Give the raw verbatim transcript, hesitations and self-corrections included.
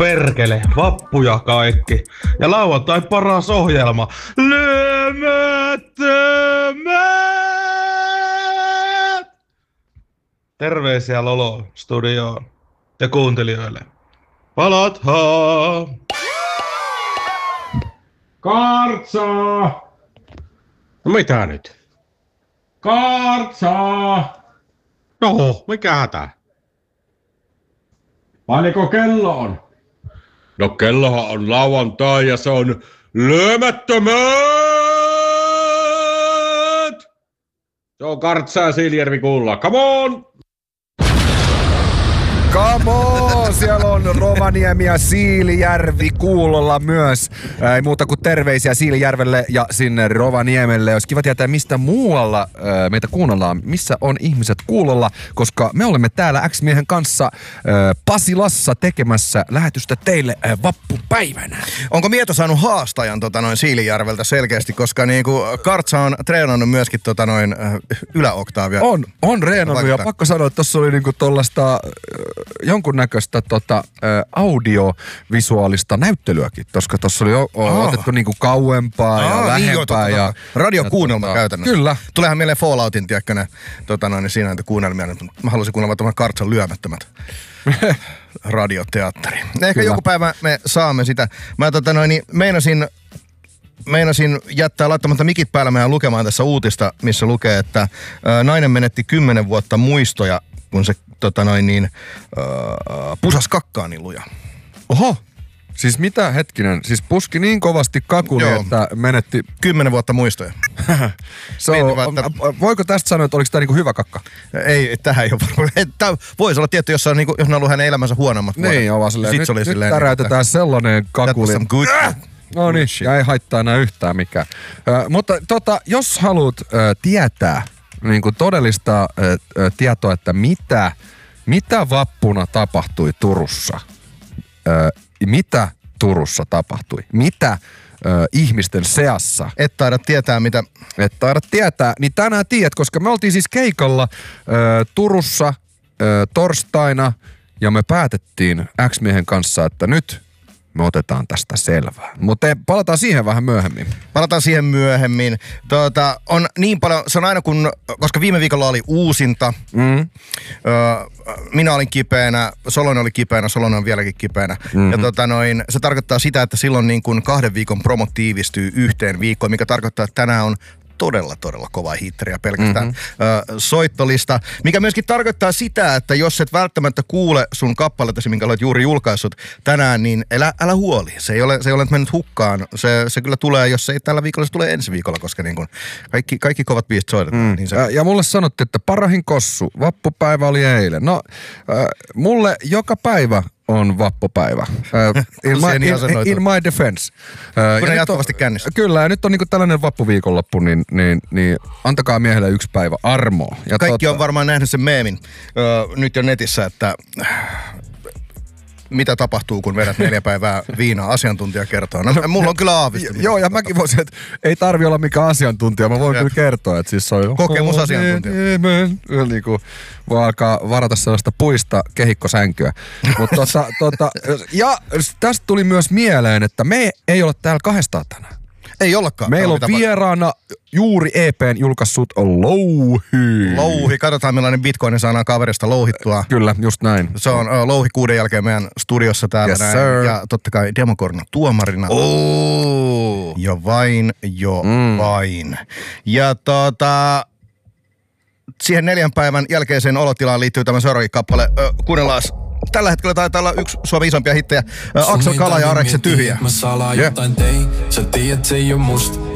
perkele, vappuja kaikki. Ja lauantai paras ohjelma. Lyömättömät! Terveisiä Lolo studioon ja kuuntelijoille. Palathaa! Kartsaa! No mitä nyt? Kartsaa! No, mikä hätä? Paljonko kello on? No kellohan on lauantai ja se on lyömättömät! Se on Kartsaa Siilijärvi kuulla. Come on! Come on! Siellä on Rovaniemi ja Siilijärvi kuulolla myös. Ei muuta kuin terveisiä Siilijärvelle ja sinne Rovaniemelle. Olisi kiva tietää, mistä muualla ää, meitä kuunnellaan. Missä on ihmiset kuulolla, koska me olemme täällä X-miehen kanssa ää, Pasilassa tekemässä lähetystä teille ää, vappupäivänä. Onko Mieto saanut haastajan tota noin Siilijärveltä selkeästi, koska niinku Kartsa on treenannut myöskin tota noin äh, yläoktaavia. On, on reenannut ja pakko sanoa, että tossa oli niinku tollaista jonkunnäköistä tota, ä, audiovisuaalista näyttelyäkin, koska tuossa oli o, o, otettu niinku kauempaa Aa, ja lähempää. Niin, ja radiokuunnelma ja, käytännössä. Kyllä. Tuleehan mieleen Falloutin, tiedätkö ne, tota noin, siinä näitä kuunnelmia. Mä haluaisin kuunnella tämän Kartsan lyömättömät radioteatteri. Ehkä kyllä. Joku päivä me saamme sitä. Mä tota noin, meinasin, meinasin jättää laittamatta mikit päällä meidän lukemaan tässä uutista, missä lukee, että ä, nainen menetti kymmenen vuotta muistoja, kun se tota noin niin, äh, pusas kakkaan niin luja. Oho! Siis mitä hetkinen? Siis puski niin kovasti kakuli, Joo. että menetti... Kymmenen vuotta muistoja. so, että... Voiko tästä sanoa, että oliko tämä niinku hyvä kakka? Ei, tähän ei ole varmaan. Tämä voisi olla tietty, jos on, niinku, jos on ollut hänen elämänsä huonommat vuodet. Niin, on vaan silleen. Nyt, nyt silleen, täräytetään että... sellainen kakuli. Äh! No niin, ja ei haittaa enää yhtään mikään. Äh, mutta tota, jos haluat äh, tietää niin kuin todellista ö, ö, tietoa, että mitä, mitä vappuna tapahtui Turussa. Ö, mitä Turussa tapahtui? Mitä ö, ihmisten seassa? Et taida tietää, mitä... Et taida tietää, niin tänään tiedät, koska me oltiin siis keikalla ö, Turussa ö, torstaina ja me päätettiin X-miehen kanssa, että nyt me otetaan tästä selvää. Mutta palataan siihen vähän myöhemmin. Palataan siihen myöhemmin. Tuota, on niin paljon, se on aina kun, koska viime viikolla oli uusinta. Mm. Öö, minä olin kipeänä, Solonen oli kipeänä, Solonen on vieläkin kipeänä. Mm-hmm. Ja tota noin, se tarkoittaa sitä, että silloin niin kun kahden viikon promo tiivistyy yhteen viikkoon, mikä tarkoittaa, että tänään on todella, todella kova hitteriä pelkästään mm-hmm. ö, soittolista, mikä myöskin tarkoittaa sitä, että jos et välttämättä kuule sun kappaletasi, minkä olet juuri julkaissut tänään, niin älä, älä huoli. Se ei ole, se ei ole mennyt hukkaan. Se, se kyllä tulee, jos ei tällä viikolla, se tulee ensi viikolla, koska niin kun kaikki, kaikki kovat biisit soitetaan. Mm. Niin se... ja, ja mulle sanottiin, että parahin kossu, vappupäivä oli eilen. No, äh, mulle joka päivä on vappupäivä. Uh, in, my, in, in my defense. Uh, Kun ne jatkuvasti kännissä. Kyllä, ja nyt on niinku tällainen vappuviikonloppu, niin, niin, niin antakaa miehelle yksi päivä armoa. Ja kaikki totta, on varmaan nähnyt sen meemin uh, nyt jo netissä, että mitä tapahtuu, kun vedät neljä päivää viinaa, asiantuntija kertoo. No, mulla on kyllä aavistus. Joo, ja mäkin voisin, että ei tarvi olla mikään asiantuntija. Mä voin ja. kyllä kertoa, että siis on kokemusasiantuntija. Niin kuin voi alkaa varata sellaista puista kehikkosänkyä. Mutta tota, tota, ja tästä tuli myös mieleen, että me ei olla täällä kahdestaan tänään. Ei ollakaan. Meillä on vieraana juuri E P:n julkaissut Louhi. Louhi. Katsotaan millainen bitcoin saadaan kaverista louhittua. Kyllä, just näin. Se on uh, Louhi kuuden jälkeen meidän studiossa täällä yes, näin. Sir. Ja totta kai Demokorno tuomarina. Oh. Jo vain, jo mm. vain. Ja tota... siihen neljän päivän jälkeiseen olotilaan liittyy tämä seuraavakin kappale. Ö, kuunnellaan. Tällä hetkellä taitaa olla yksi Suomen isompia hittejä. Aksel Kala ja Areksen Tyhjä. Mä salaa jotain tein, sä tiedät se ei oo musta.